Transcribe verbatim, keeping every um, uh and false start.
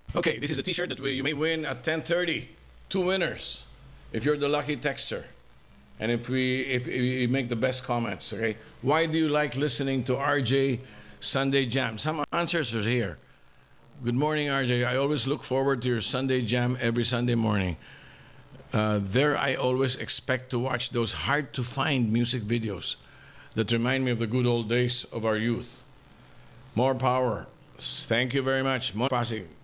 Okay, this is a T-shirt that we, you may win at ten thirty. Two winners, if you're the lucky texter, and if we if we make the best comments. Okay, why do you like listening to R J Sunday Jam? Some answers are here. Good morning, R J. I always look forward to your Sunday Jam every Sunday morning. Uh, there, I always expect to watch those hard to find music videos that remind me of the good old days of our youth. More power. Thank you very much. More Pasig.